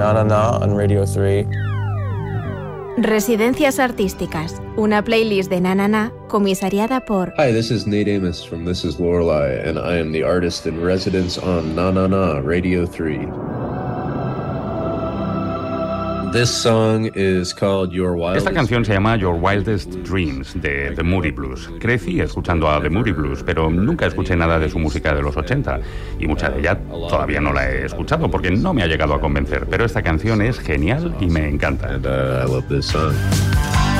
Na Na Na on Radio 3. Residencias Artísticas, una playlist de Na Na Na comisariada por... Hi, this is Nate Amos from This Is Lorelei, and I am the artist in residence on Na Na Na Radio 3. This song is called Your Wildest... Esta canción se llama Your Wildest Dreams, de The Moody Blues. Crecí escuchando a The Moody Blues, pero nunca escuché nada de su música de los 80, y mucha de ella todavía no la he escuchado porque no me ha llegado a convencer, pero esta canción es genial y me encanta. And I love this song.